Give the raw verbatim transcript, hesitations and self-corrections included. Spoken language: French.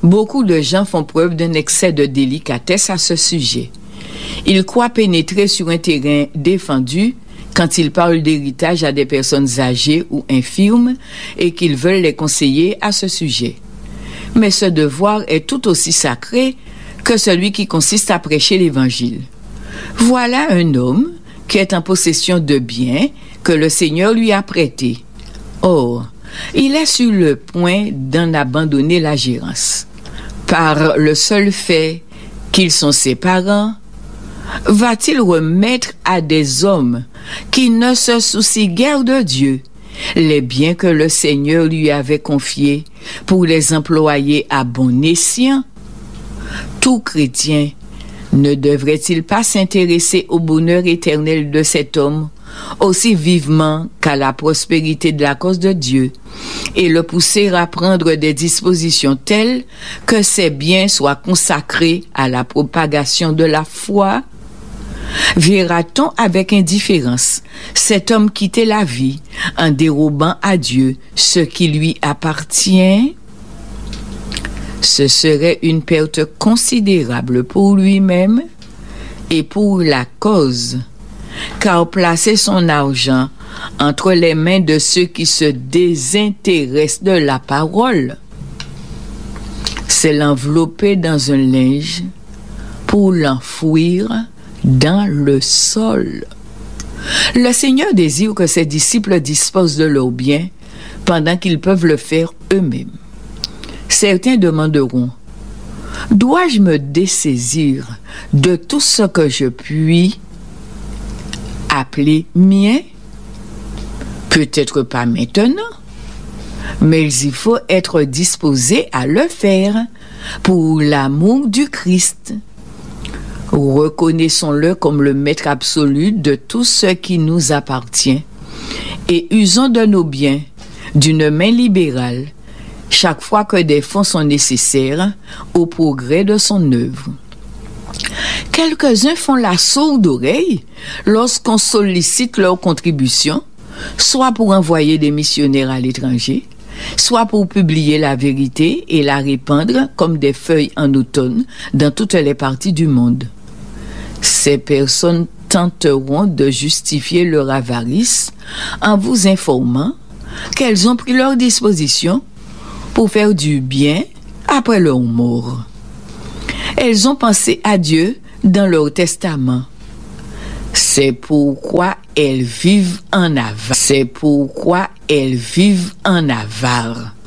Beaucoup de gens font preuve d'un excès de délicatesse à ce sujet. Ils croient pénétrer sur un terrain défendu quand ils parlent d'héritage à des personnes âgées ou infirmes et qu'ils veulent les conseiller à ce sujet. Mais ce devoir est tout aussi sacré que celui qui consiste à prêcher l'Évangile. Voilà un homme qui est en possession de biens que le Seigneur lui a prêtés. Or, il est sur le point d'en abandonner la gérance. Par le seul fait qu'ils sont ses parents, va-t-il remettre à des hommes qui ne se soucient guère de Dieu les biens que le Seigneur lui avait confiés pour les employer à bon escient? Tout chrétien ne devrait-il pas s'intéresser au bonheur éternel de cet homme aussi vivement qu'à la prospérité de la cause de Dieu et le pousser à prendre des dispositions telles que ses biens soient consacrés à la propagation de la foi? Verra-t-on avec indifférence cet homme quitter la vie en dérobant à Dieu ce qui lui appartient? Ce serait une perte considérable pour lui-même et pour la cause, car placer son argent entre les mains de ceux qui se désintéressent de la parole, c'est l'envelopper dans un linge pour l'enfouir dans le sol. Le Seigneur désire que ses disciples disposent de leurs biens pendant qu'ils peuvent le faire eux-mêmes. Certains demanderont: dois-je me dessaisir de tout ce que je puis appeler mien? Peut-être pas maintenant, mais il faut être disposé à le faire pour l'amour du Christ. Reconnaissons-le comme le maître absolu de tout ce qui nous appartient et usons de nos biens d'une main libérale chaque fois que des fonds sont nécessaires au progrès de son œuvre. Quelques-uns font la sourde oreille lorsqu'on sollicite leur contribution, soit pour envoyer des missionnaires à l'étranger, soit pour publier la vérité et la répandre comme des feuilles en automne dans toutes les parties du monde. Ces personnes tenteront de justifier leur avarice en vous informant qu'elles ont pris leur disposition pour faire du bien après leur mort. Elles ont pensé à Dieu dans leur testament. C'est pourquoi elles vivent en avare. C'est pourquoi elles vivent en avare.